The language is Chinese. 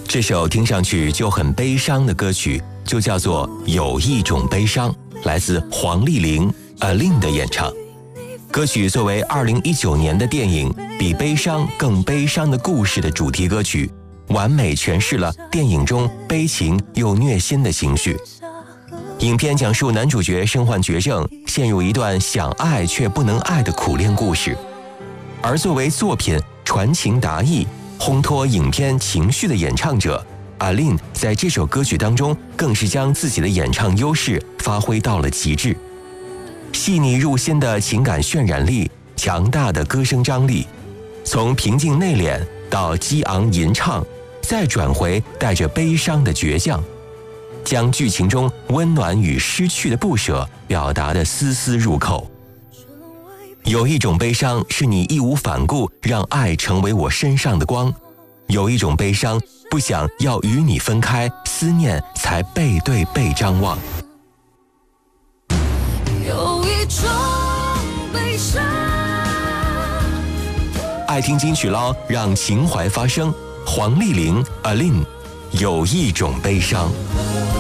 这首听上去就很悲伤的歌曲就叫做《有一种悲伤》，来自黄丽玲 Aline 的演唱。歌曲作为2019年的电影《比悲伤更悲伤的故事》的主题歌曲，完美诠释了电影中悲情又虐心的情绪。影片讲述男主角身患绝症，陷入一段想爱却不能爱的苦恋故事。而作为作品传情达意、烘托影片情绪的演唱者Aline在这首歌曲当中，更是将自己的演唱优势发挥到了极致。细腻入心的情感渲染力，强大的歌声张力，从平静内敛到激昂吟唱，再转回带着悲伤的倔强，将剧情中温暖与失去的不舍表达得丝丝入扣。有一种悲伤是你义无反顾让爱成为我身上的光，有一种悲伤不想要与你分开，思念才背对背张望。 有一种悲伤， 爱听金曲捞，让情怀发声。黄丽玲 Aline， 有一种悲伤。